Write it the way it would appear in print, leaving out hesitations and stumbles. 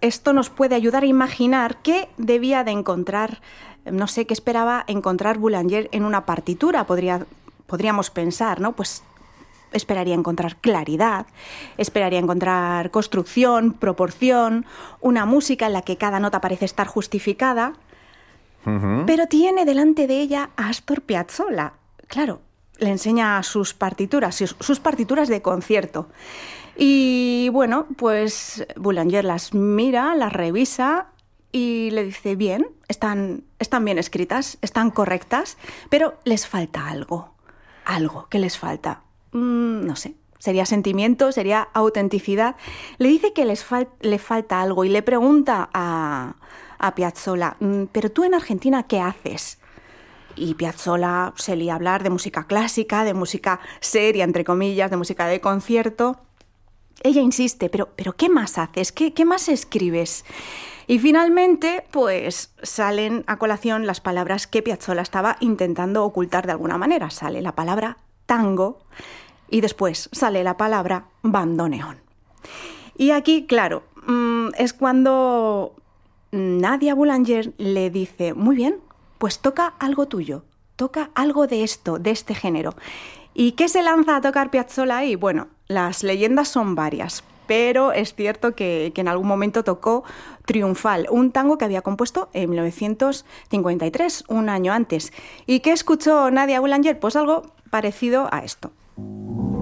esto nos puede ayudar a imaginar qué debía de encontrar, no sé, qué esperaba encontrar Boulanger en una partitura. Podríamos pensar, ¿no? Pues esperaría encontrar claridad, esperaría encontrar construcción, proporción, una música en la que cada nota parece estar justificada, pero tiene delante de ella a Astor Piazzolla. Claro, le enseña sus partituras de concierto. Y bueno, pues Boulanger las mira, las revisa y le dice, bien, están bien escritas, están correctas, pero les falta algo. Algo, ¿qué les falta? No sé, sería sentimiento, sería autenticidad. Le dice que le falta algo y le pregunta a Piazzolla, ¿pero tú en Argentina qué haces? Y Piazzolla se lía a hablar de música clásica, de música seria, entre comillas, de música de concierto. Ella insiste, ¿pero qué más haces? ¿Qué más escribes? Y finalmente, pues salen a colación las palabras que Piazzolla estaba intentando ocultar de alguna manera. Sale la palabra tango y después sale la palabra bandoneón. Y aquí, claro, es cuando Nadia Boulanger le dice, muy bien, pues toca algo tuyo, toca algo de esto, de este género. ¿Y qué se lanza a tocar Piazzolla ahí? Bueno, las leyendas son varias, pero es cierto que en algún momento tocó Triunfal, un tango que había compuesto en 1953, un año antes. ¿Y qué escuchó Nadia Boulanger? Pues algo parecido a esto.